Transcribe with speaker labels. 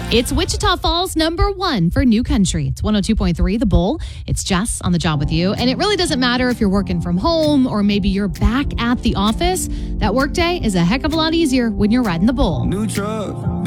Speaker 1: It's Wichita Falls #1 for New Country. It's 102.3 The Bull. It's Jess on the job with you. And it really doesn't matter if you're working from home or maybe you're back at the office. That workday is a heck of a lot easier when you're riding the Bull.
Speaker 2: New truck.